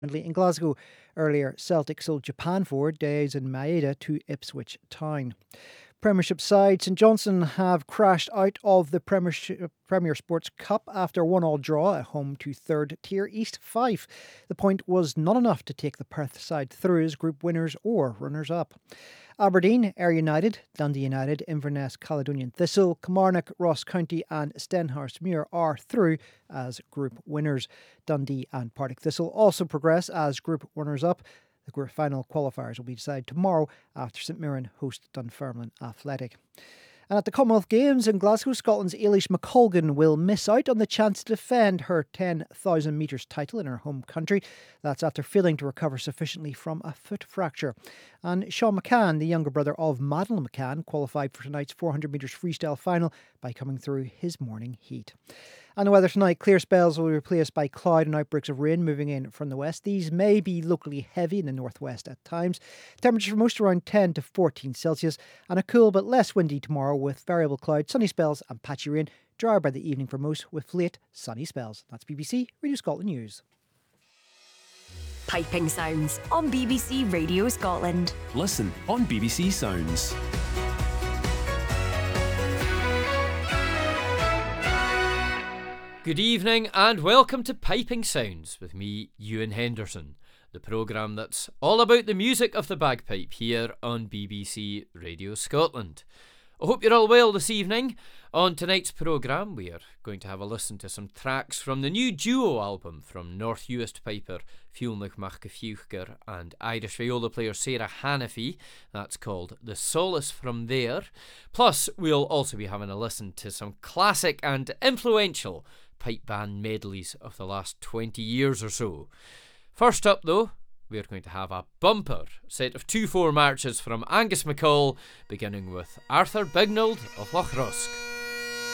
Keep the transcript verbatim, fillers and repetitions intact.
In Glasgow earlier, Celtic sold Japan forward Daisen Maeda to Ipswich Town. Premiership side St Johnstone have crashed out of the Premiership, Premier Sports Cup after a one-all draw at home to third tier East Fife. The point was not enough to take the Perth side through as group winners or runners-up. Aberdeen, Ayr United, Dundee United, Inverness, Caledonian Thistle, Kilmarnock, Ross County and Stenhurstmuir are through as group winners. Dundee and Partick Thistle also progress as group runners-up. The group final qualifiers will be decided tomorrow after St Mirren host Dunfermline Athletic. And at the Commonwealth Games in Glasgow, Scotland's Eilish McColgan will miss out on the chance to defend her ten thousand metres title in her home country. That's after failing to recover sufficiently from a foot fracture. And Sean McCann, the younger brother of Madeline McCann, qualified for tonight's four hundred metres freestyle final by coming through his morning heat. And the weather tonight, clear spells will be replaced by cloud and outbreaks of rain moving in from the west. These may be locally heavy in the northwest at times. Temperatures for most around ten to fourteen Celsius, and a cool but less windy tomorrow with variable cloud, sunny spells and patchy rain. Drier by the evening for most with late sunny spells. That's B B C Radio Scotland News. Piping Sounds on B B C Radio Scotland. Listen on B B C Sounds. Good evening and welcome to Piping Sounds with me, Ewan Henderson, the programme that's all about the music of the bagpipe here on B B C Radio Scotland. I hope you're all well this evening. On tonight's programme, we are going to have a listen to some tracks from the new duo album from North Uist piper Fiúlnach Mac Fiúchgar and Irish viola player Sarah Hannafy. That's called The Solace From There. Plus, we'll also be having a listen to some classic and influential pipe band medleys of the last twenty years or so. First up, though, we're going to have a bumper set of two four marches from Angus MacColl, beginning with Arthur Bignald of Lochrosk.